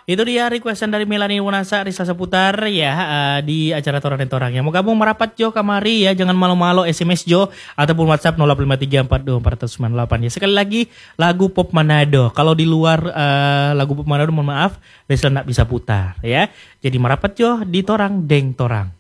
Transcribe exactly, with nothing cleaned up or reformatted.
Itu dia requestan dari Melani Wunasa Risa Seputar ya uh, di acara Torang dan Torang. Yang mau gabung merapat Jo kamari ya, jangan malu-malu S M S Jo ataupun WhatsApp nol delapan lima tiga empat dua empat sembilan delapan ya. Sekali lagi lagu pop Manado. Kalau di luar uh, lagu pop Manado mohon maaf, Risa enggak bisa putar ya. Jadi merapat Jo di Torang Deng Torang.